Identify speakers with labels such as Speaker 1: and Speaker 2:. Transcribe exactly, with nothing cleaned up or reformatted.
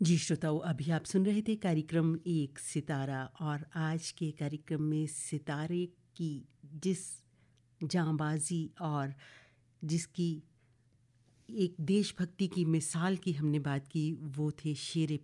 Speaker 1: जी श्रोताओं, अभी आप सुन रहे थे कार्यक्रम एक सितारा। और आज के कार्यक्रम में सितारे की जिस जांबाजी और जिसकी एक देशभक्ति की मिसाल की हमने बात की, वो थे शेर